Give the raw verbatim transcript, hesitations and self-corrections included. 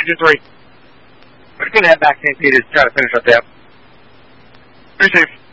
two, three. We're just going to head back Saint Peter's to try to finish up the app. Be safe.